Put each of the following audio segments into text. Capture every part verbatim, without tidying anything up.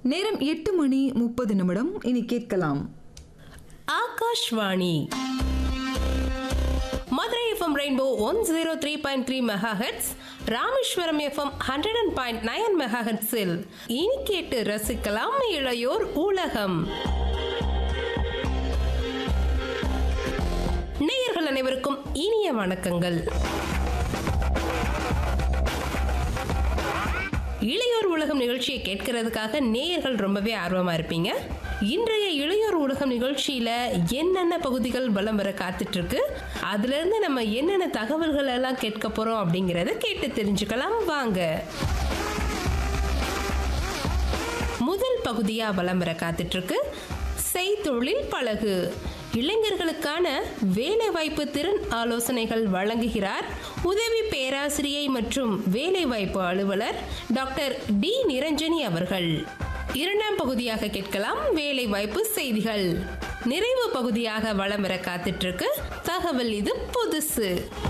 நேரம் எட்டு மணி முப்பது நிமிடம். இனி கேட்கலாம் Akashvani Madurai FM rainbow one zero three point three mega heads, Rameswaram FM hundred and point nine mega ஹெட்ஸில் இனி கேட்டு ரசிக்கலாம் இளையோர் உலகம். நேயர்கள் அனைவருக்கும் இனிய வணக்கங்கள். இளையோர் உலகம் நிகழ்ச்சியை கேட்கறதுக்காக நேயர்கள் ரொம்பவே ஆர்வமா இருப்பீங்க. இன்றைய இளையோர் உலகம் நிகழ்ச்சியில என்னென்ன பகுதிகள் வலம் வர காத்துட்டு இருக்கு, அதுல இருந்து நம்ம என்னென்ன தகவல்கள் எல்லாம் கேட்க போறோம் அப்படிங்கறத கேட்டு தெரிஞ்சுக்கலாம் வாங்க. முதல் பகுதியா வலம் வர காத்துட்டு இருக்கு செய்தொழில் பழகு. இளைஞர்களுக்கான வேலைவாய்ப்பு திறன் ஆலோசனைகள் வழங்குகிறார் உதவி பேராசிரியை மற்றும் வேலைவாய்ப்பு அலுவலர் டாக்டர் டி நிரஞ்சனி அவர்கள். இரண்டாம் பகுதியாக கேட்கலாம் வேலைவாய்ப்பு செய்திகள். நிறைவு பகுதியாக வலம் வர காத்துட்டு இருக்கு தகவல் இது புதுசு.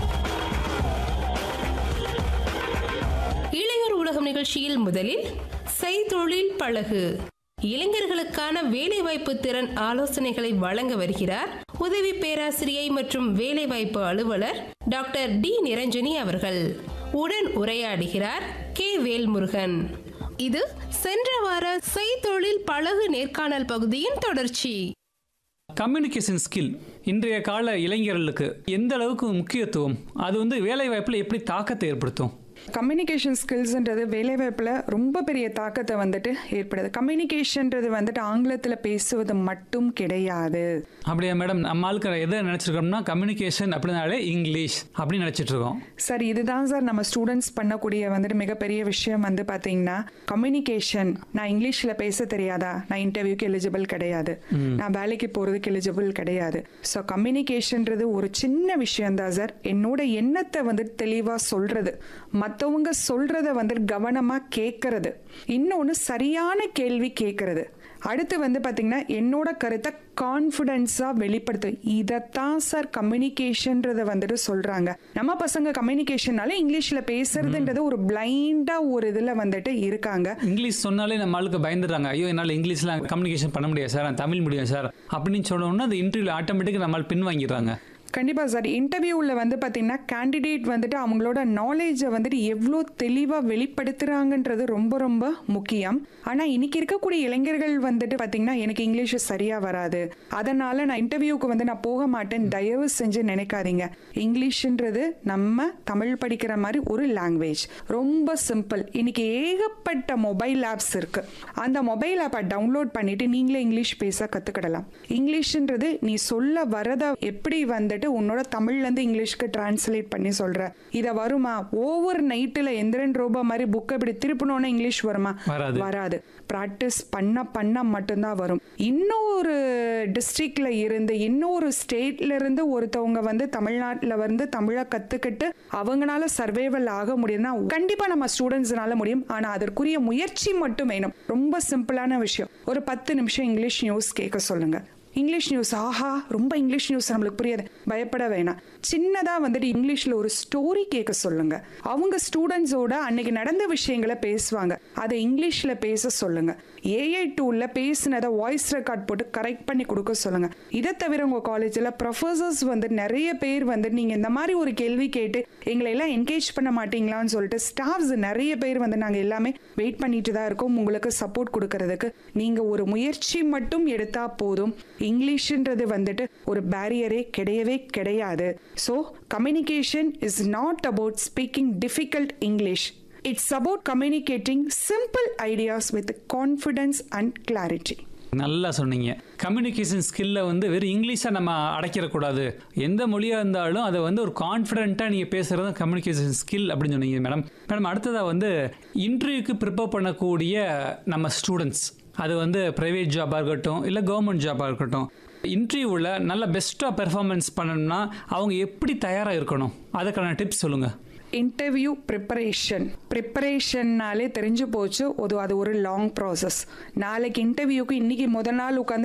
இளையோர் உலகம் நிகழ்ச்சியில் முதலில் செய்தொழில் பழகு. இளைஞர்களுக்கான வேலைவாய்ப்பு திறன் ஆலோசனைகளை வழங்க வருகிறார் உதவி பேராசிரியை மற்றும் வேலைவாய்ப்பு அலுவலர் டாக்டர் டி நிரஞ்சனி அவர்கள். உடன் உரையாடுகிறார் கே வேல்முருகன். இது சென்ற வார செய்தொழில் பழகு நேர்காணல் பகுதியின் தொடர்ச்சி. கம்யூனிகேஷன் ஸ்கில் இன்றைய கால இளைஞர்களுக்கு எந்த அளவுக்கு முக்கியத்துவம், அது வந்து வேலை வாய்ப்பில் எப்படி தாக்கத்தை ஏற்படுத்தும்? கம்யூனிகேஷன் ஸ்கில்ஸ்ன்றது வேலைவாய்ப்பில் ரொம்ப பெரிய தாக்கத்தை வந்துட்டு ஏற்படுது. கம்யூனிகேஷன்றது வந்துட்டு ஆங்கிலத்தில் பேசுவது மட்டும் கிடையாது. அப்படியா மேடம்? நம்ம ஆளுக்கு எதை நினச்சிருக்கோம்னா கம்யூனிகேஷன் அப்படின்னாலே இங்கிலீஷ் அப்படின்னு நினச்சிட்டு இருக்கோம். சார் இதுதான் சார் நம்ம ஸ்டூடெண்ட்ஸ் பண்ணக்கூடிய வந்துட்டு மிகப்பெரிய விஷயம் வந்து பார்த்தீங்கன்னா கம்யூனிகேஷன். நான் இங்கிலீஷில் பேச தெரியாதா, நான் இன்டர்வியூக்கு எலிஜிபிள் கிடையாது, நான் வேலைக்கு போகிறதுக்கு எலிஜிபிள் கிடையாது. ஸோ கம்யூனிகேஷன்றது ஒரு சின்ன விஷயம்தான் சார். என்னோட எண்ணத்தை வந்துட்டு தெளிவாக சொல்கிறது, மற்றவங்க சொல்றத வந்து கவனமா கேட்கறது, இன்னொன்று சரியான கேள்வி கேட்கறது, அடுத்து வந்து பார்த்தீங்கன்னா என்னோட கருத்தை கான்ஃபிடென்ஸா வெளிப்படுத்து. இதைத்தான் சார் கம்யூனிகேஷன்றதை வந்துட்டு சொல்றாங்க. நம்ம பசங்க கம்யூனிகேஷனால இங்கிலீஷ்ல பேசுறதுன்றது ஒரு பிளைண்டா ஒரு இதுல வந்துட்டு இருக்காங்க. இங்கிலீஷ் சொன்னாலே நம்ம ஆளுக்கு பயந்துடுறாங்க. ஐயோ என்னால் இங்கிலீஷ்ல கம்யூனிகேஷன் பண்ண முடியாது சார், தமிழ் முடியும் சார் அப்படின்னு சொன்னோம்னா அது இன்டர்வியூல ஆட்டோமேட்டிக்காக நம்மளால் பின் வாங்கிடுறாங்க. கண்டிப்பாக சார். இன்டர்வியூவில் வந்து பார்த்தீங்கன்னா கேண்டிடேட் வந்துட்டு அவங்களோட நாலேஜை வந்துட்டு எவ்வளோ தெளிவாக வெளிப்படுத்துகிறாங்கன்றது ரொம்ப ரொம்ப முக்கியம். ஆனால் இன்னைக்கு இருக்கக்கூடிய இளைஞர்கள் வந்துட்டு பார்த்தீங்கன்னா எனக்கு இங்கிலீஷ் சரியாக வராது, அதனால் நான் இன்டர்வியூக்கு வந்து நான் போக மாட்டேன், தயவு செஞ்சு நினைக்காதீங்க. இங்கிலீஷ்ன்றது நம்ம தமிழ் படிக்கிற மாதிரி ஒரு லாங்குவேஜ், ரொம்ப சிம்பிள். இன்னைக்கு ஏகப்பட்ட மொபைல் ஆப்ஸ் இருக்குது. அந்த மொபைல் ஆப்பை டவுன்லோட் பண்ணிவிட்டு நீங்களே இங்கிலீஷ் பேச கற்றுக்கிடலாம். இங்கிலீஷ்ன்றது நீ சொல்ல வரதை எப்படி வந்துட்டு உன்னோட தமிழ்ல இருந்து இங்கிலீஷ்க்கு டிரான்ஸ்லேட் பண்ணி சொல்ற, இத வருமா? ஓவர் நைட்ல எந்திரன் ரோபா மாதிரி புக் இப்படி திருப்பணும்னா இங்கிலீஷ் வருமா? வராது. பிராக்டிஸ் பண்ண பண்ண மட்டும்தான் வரும். இன்னொரு டிஸ்ட்ரிக்ட்ல இருந்து இன்னொரு ஸ்டேட்ல இருந்து ஒருத்தவங்க வந்து தமிழ்நாட்டில் வந்து தமிழை கத்துக்கிட்டு அவங்களால சர்வைவல் ஆக முடியும்னா கண்டிப்பா நம்ம ஸ்டூடெண்ட்ஸ்னால முடியும். ஆனா அதற்குரிய முயற்சி மட்டும் வேணும். ரொம்ப சிம்பிளான விஷயம். ஒரு பத்து நிமிஷம் இங்கிலீஷ் நியூஸ் கேட்க சொல்லுங்க. இங்கிலீஷ் நியூஸ், ஆஹா ரொம்ப இங்கிலீஷ் நியூஸ் நம்மளுக்கு புரியாது, பயப்பட வேணாம். சின்னதா வந்துட்டு இங்கிலீஷ்ல ஒரு ஸ்டோரி கேட்க சொல்லுங்க. அவங்க ஸ்டூடெண்ட்ஸோட அன்னைக்கு நடந்த விஷயங்களை பேசுவாங்க, அதை இங்கிலீஷ்ல பேச சொல்லுங்க. ஏஐ டூல்ல பேசினதை வாய்ஸ் ரெக்கார்ட் போட்டு கரெக்ட் பண்ணி கொடுக்க சொல்லுங்க. இதை தவிர உங்க காலேஜில் ப்ரொஃபசர்ஸ் வந்து நிறைய பேர் வந்து நீங்க இந்த மாதிரி ஒரு கேள்வி கேட்டு எங்களை எல்லாம் என்கேஜ் பண்ண மாட்டீங்களான்னு சொல்லிட்டு ஸ்டாஃப்ஸ் நிறைய பேர் வந்து நாங்கள் எல்லாமே வெயிட் பண்ணிட்டு தான் இருக்கோம் உங்களுக்கு சப்போர்ட் கொடுக்கறதுக்கு. நீங்க ஒரு முயற்சி மட்டும் எடுத்தா போதும். இங்கிலீஷ்ன்றது வந்துட்டு ஒரு பேரியரே கிடையவே கிடையாது. So communication is not about speaking difficult English. It's about communicating simple ideas with confidence and clarity. நல்லா சொன்னீங்க. கம்யூனிகேஷன் ஸ்கில்ல வந்து வெறும் இங்கிலீஷாக நம்ம அடைக்கிறக்கூடாது. எந்த மொழியாக இருந்தாலும் அதை வந்து ஒரு கான்ஃபிடென்ட்டாக நீங்கள் பேசுகிறது தான் கம்யூனிகேஷன் ஸ்கில் அப்படின்னு சொன்னீங்க மேடம். மேடம் அடுத்ததாக வந்து இன்டர்வியூக்கு ப்ரிப்பேர் பண்ணக்கூடிய நம்ம ஸ்டூடெண்ட்ஸ், அது வந்து ப்ரைவேட் ஜாபாக இருக்கட்டும் இல்லை கவர்மெண்ட் ஜாபாக இருக்கட்டும், இன்டர்வியூவில் நல்ல பெஸ்ட்டாக பெர்ஃபார்மன்ஸ் பண்ணணும்னா அவங்க எப்படி தயாராக இருக்கணும், அதுக்கான டிப்ஸ் சொல்லுங்கள். இன்டர்வியூ ப்ரிப்பரேஷன் ப்ரிப்பரேஷன்னாலே தெரிஞ்சு போச்சு, அது அது ஒரு லாங் ப்ராசஸ். நாளைக்கு இன்டர்வியூக்கு இன்னைக்கு முதல் நாள் உட்காந்து